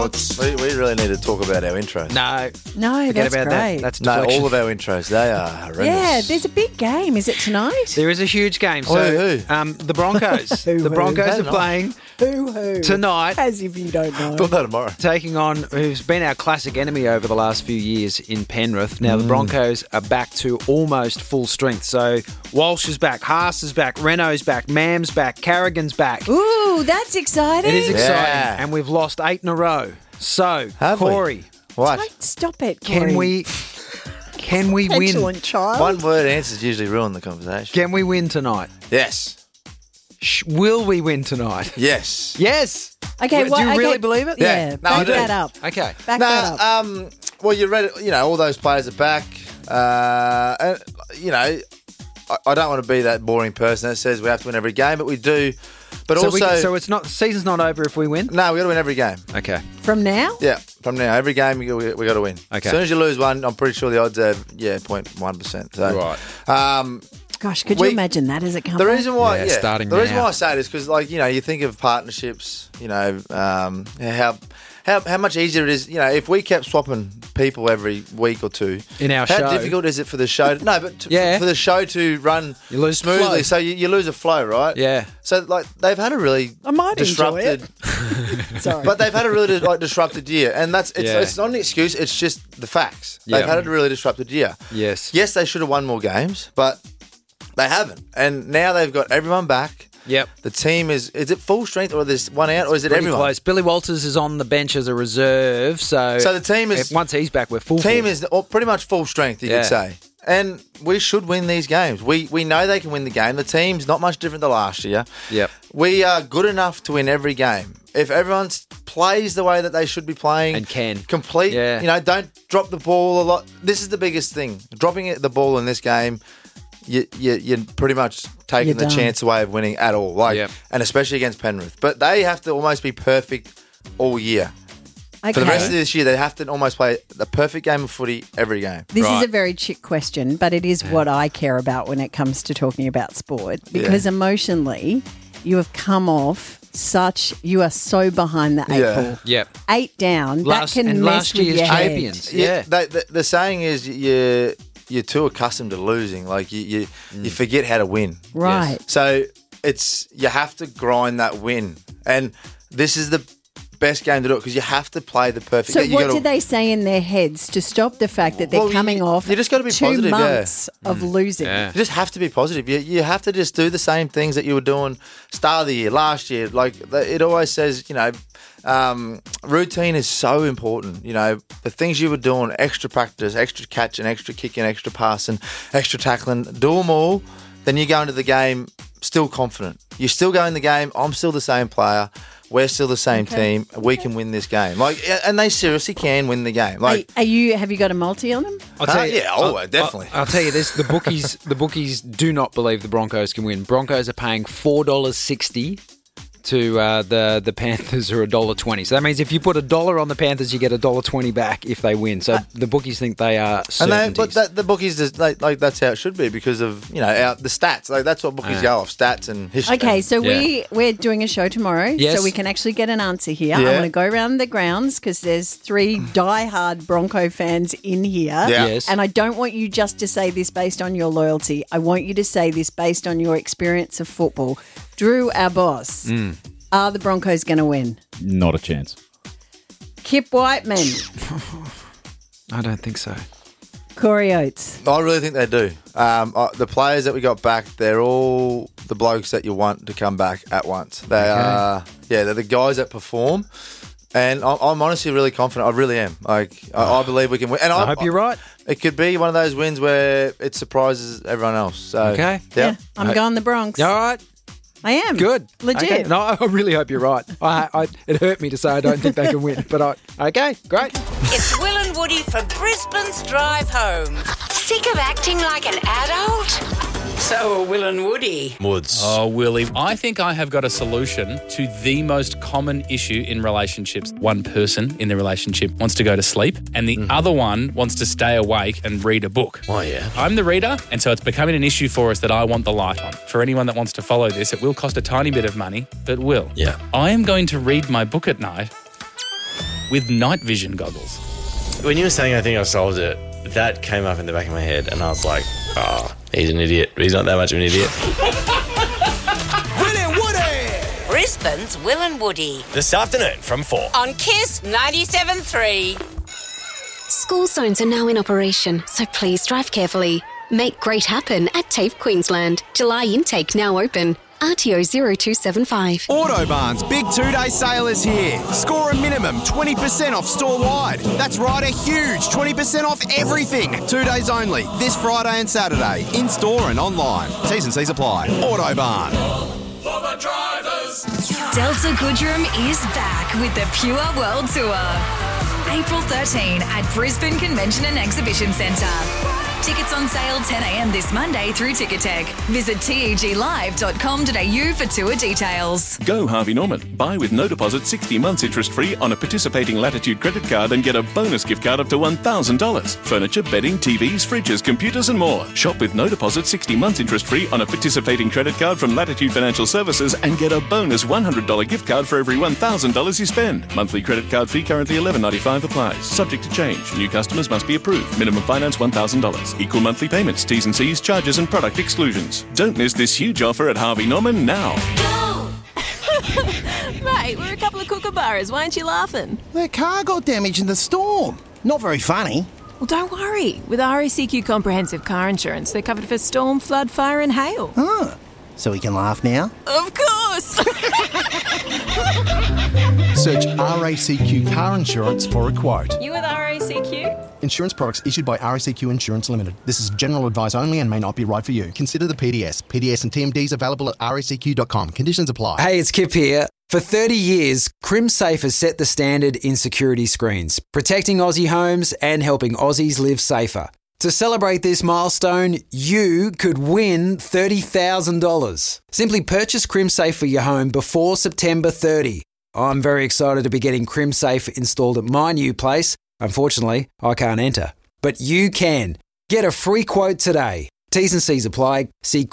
We really need to talk about our intros. No, Forget that's about great. that. That's No, deflection. all of our intros, they are horrendous. Yeah, there's a big game. Is it tonight? There is a huge game. So, Who? the Broncos. Who? The Broncos are They're not. playing Who? tonight, As if you don't know. Thought that tomorrow. taking on who's been our classic enemy over the last few years in Penrith. Now, the Broncos are back to almost full strength. So, Walsh is back, Haas is back, Renault's back, Mam's back, Carrigan's back. Ooh, that's exciting. It is exciting. Yeah. And we've lost 8 in a row. So, Have we? Corey, What? Don't stop it, can Corey. we win? Petulant child. One word answers usually ruin the conversation. Can we win tonight? Yes. Will we win tonight? Yes. Okay, Do you okay. really believe it? Yeah, Yeah. No, I back do. that up. Okay. Back that up. Well, you read it. All those players are back. And, I don't want to be that boring person that says we have to win every game, but we do. But So, also, so it's not season's not over if we win. no, we got to win every game. Okay. From now? Yeah, from now, every game we got to win. Okay. As soon as you lose one, I'm pretty sure the odds are 0.1%. So, Right. Gosh, could We- you imagine that as a The comeback? reason why, Yeah, starting the reason now. why I say it is because, you think of partnerships. How much easier it is. If we kept swapping people every week or two In our how show. difficult is it for the show? No, but Yeah. for the show to run You lose smoothly, flow. so you lose a flow, right? Yeah. So they've had a really I might enjoy disrupted. it. Sorry. But they've had a really disrupted year, and Yeah. it's not an excuse. It's just the facts. Yeah. They've had a really disrupted year. Yes. Yes, they should have won more games, but they haven't. And now they've got everyone back. Yep. The team is it full strength, or there's one out, or is it Pretty everyone? close. Billy Walters is on the bench as a reserve, so So the team is- once he's back, we're full. Team is pretty much full strength, you Yeah. could say. And we should win these games. We know they can win the game. The team's not much different than last year. Yep. We are good enough to win every game. If everyone plays the way that they should be playing And can. complete, Yeah. don't drop the ball a lot. This is the biggest thing. Dropping the ball in this game, you're pretty much taking You're the done. chance away of winning at all. Yep. And especially against Penrith. But they have to almost be perfect all year. Okay. For the rest of this year, they have to almost play the perfect game of footy every game. This is Right. a very chick question, but it is what I care about when it comes to talking about sport. Because emotionally, you have come off you are so behind the eight Yeah. ball. Yep. 8 down, Last- that can and mess last with year's your head. champions. Yeah. The saying is you're too accustomed to losing. Like you forget how to win. Right. So you have to grind that win, and this is the best game to do it because you have to play the perfect. So you what gotta- do they say in their heads to stop the fact that they're Well, coming off you just gotta be 2 positive, yeah. months of losing? Yeah. You just have to be positive. You have to just do the same things that you were doing start of the year, last year. Like it always says, routine is so important. The things you were doing, extra practice, extra catching, extra kicking, extra passing, extra tackling, do them all. Then you go into the game still confident. You still go in the game. I'm still the same player. We're still the same team. We can win this game. And they seriously can win the game. Have you got a multi on them? I'll tell you, definitely. I'll tell you this: the bookies do not believe the Broncos can win. Broncos are paying $4.60 to the Panthers are $1.20. So that means if you put $1 on the Panthers, you get $1.20 back if they win. So the bookies think they are certainties. But the bookies, just, that's how it should be because of the stats. That's what bookies go off, stats and history. Okay, so Yeah. we're doing a show tomorrow, Yes. so we can actually get an answer here. Yeah. I'm going to go around the grounds because there's 3 diehard Bronco fans in here. Yeah. Yes. And I don't want you just to say this based on your loyalty. I want you to say this based on your experience of football. Drew, our boss, are the Broncos going to win? Not a chance. Kip Whiteman, I don't think so. Corey Oates. I really think they do. The players that we got back, they're all the blokes that you want to come back at once. They are, they're the guys that perform. And I'm honestly really confident. I really am. I believe we can win. And I hope you're right. It could be one of those wins where it surprises everyone else. So, Okay. Yeah. I'm going the Bronx. All right. I am. Good. Legit. Okay. No, I really hope you're right. It hurt me to say I don't think they can win, but okay, great. It's Will and Woody for Brisbane's Drive Home. Sick of acting like an adult? So are Will and Woody. Woods. Oh, Willie, I think I have got a solution to the most common issue in relationships. One person in the relationship wants to go to sleep and the other one wants to stay awake and read a book. Oh, yeah. I'm the reader, and so it's becoming an issue for us that I want the light on. For anyone that wants to follow this, it will cost a tiny bit of money, but will. Yeah. I am going to read my book at night with night vision goggles. When you were saying I think I solved it, that came up in the back of my head, and I was like, he's an idiot. He's not that much of an idiot. Will and Woody! Brisbane's Will and Woody. This afternoon from 4. On Kiss 97.3. School zones are now in operation, so please drive carefully. Make great happen at TAFE Queensland. July intake now open. RTO 0275. Autobarn's big 2-day sale is here. Score a minimum 20% off store-wide. That's right, a huge 20% off everything. 2 days only, this Friday and Saturday, in-store and online. T's and C's apply. Autobarn. For the drivers. Delta Goodrem is back with the Pure World Tour. April 13 at Brisbane Convention and Exhibition Centre. Tickets on sale 10 a.m. this Monday through Ticketek. Visit teglive.com.au for tour details. Go Harvey Norman. Buy with no deposit 60 months interest-free on a participating Latitude credit card and get a bonus gift card up to $1,000. Furniture, bedding, TVs, fridges, computers and more. Shop with no deposit 60 months interest-free on a participating credit card from Latitude Financial Services and get a bonus $100 gift card for every $1,000 you spend. Monthly credit card fee currently $11.95 applies. Subject to change. New customers must be approved. Minimum finance $1,000. Equal monthly payments, T's and C's, charges and product exclusions. Don't miss this huge offer at Harvey Norman now. Mate, we're a couple of kookaburras. Why aren't you laughing? Their car got damaged in the storm. Not very funny. Well, don't worry. With RACQ Comprehensive Car Insurance, they're covered for storm, flood, fire and hail. Oh, so we can laugh now? Of course! Search RACQ Car Insurance for a quote. You with RACQ? Insurance products issued by RACQ Insurance Limited. This is general advice only and may not be right for you. Consider the PDS. PDS and TMDs available at racq.com. Conditions apply. Hey, it's Kip here. For 30 years, CrimSafe has set the standard in security screens, protecting Aussie homes and helping Aussies live safer. To celebrate this milestone, you could win $30,000. Simply purchase CrimSafe for your home before September 30. I'm very excited to be getting CrimSafe installed at my new place. Unfortunately, I can't enter. But you can. Get a free quote today. T's and C's apply. See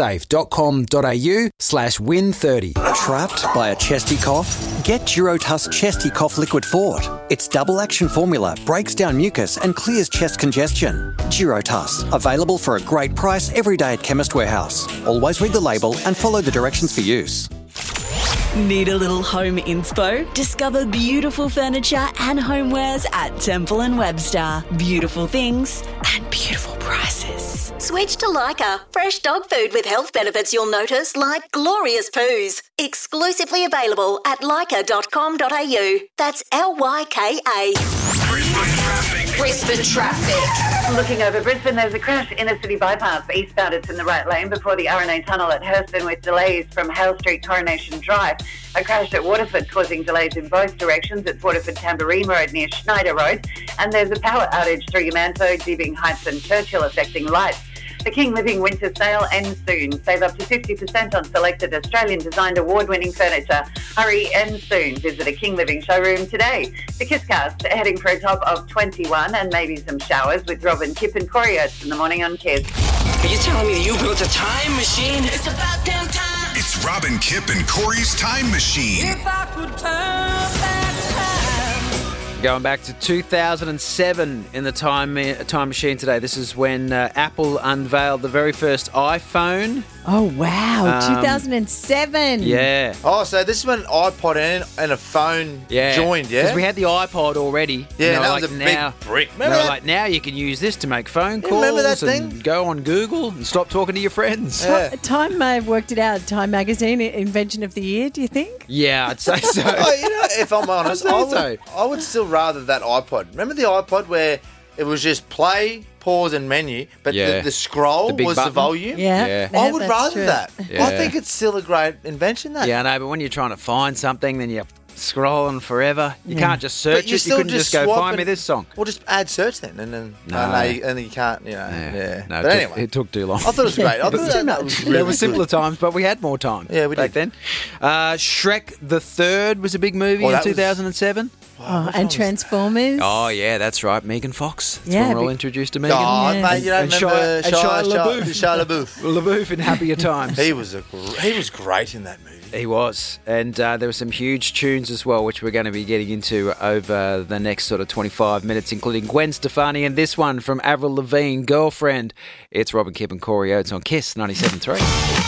crimsafe.com.au/win30. Trapped by a chesty cough? Get Durotuss Chesty Cough Liquid Fort. Its double action formula breaks down mucus and clears chest congestion. Durotuss, available for a great price every day at Chemist Warehouse. Always read the label and follow the directions for use. Need a little home inspo? Discover beautiful furniture and homewares at Temple & Webster. Beautiful things and beautiful prices. Switch to Lyca. Fresh dog food with health benefits you'll notice, like glorious poos. Exclusively available at lyca.com.au. That's LYKA. Brisbane traffic. Looking over Brisbane, there's a crash inner city bypass. Eastbound, it's in the right lane before the RNA tunnel at Hurston with delays from Hale Street, Coronation Drive. A crash at Waterford causing delays in both directions. It's Waterford Tamborine Road near Schneider Road. And there's a power outage through Yamanto, Deebing Heights and Churchill affecting lights. The King Living Winter Sale ends soon. Save up to 50% on selected Australian-designed award-winning furniture. Hurry, ends soon. Visit a King Living showroom today. The Kisscast heading for a top of 21 and maybe some showers with Robin, Kip and Corey Oates in the morning on Kiss. Are you telling me that you built a time machine? It's about damn time. It's Robin, Kip and Corey's Time Machine. If I could turn back time. Going back to 2007 in the time machine today. This is when Apple unveiled the very first iPhone. Oh, wow. 2007. Yeah. Oh, so this is when iPod and a phone joined, yeah? Because we had the iPod already. Yeah, that was a big brick. Remember that? Like, now you can use this to make phone calls. Remember that and thing? Go on Google and stop talking to your friends. Yeah. Time may have worked it out. Time Magazine, Invention of the Year, do you think? Yeah, I'd say so. Oh, you know, if I'm honest, I would still rather that iPod. Remember the iPod where it was just play, pause and menu, but the scroll was the volume? Yeah. I would rather that. Yeah. I think it's still a great invention, that. Yeah, I know, but when you're trying to find something, then you're scrolling forever. You can't just search But it. You couldn't just go, find me this song. Well, just add search then. And then you can't, you know. Yeah. No, But anyway. it took too long. I thought it was great. I thought that was really There were simpler good. times, but we had more time. Yeah, we back did. then. Shrek the Third was a big movie in that was- 2007. And Transformers. Oh, yeah, that's right. Megan Fox. That's Yeah, when we're all be- introduced to Megan. Oh, mate, you don't And remember Shia LaBeouf. Shia LaBeouf. LaBeouf in Happier Times. He was great in that movie. He was. And there were some huge tunes as well, which we're going to be getting into over the next sort of 25 minutes, including Gwen Stefani and this one from Avril Lavigne, Girlfriend. It's Robin Kipp and Corey Oates on KISS 97.3.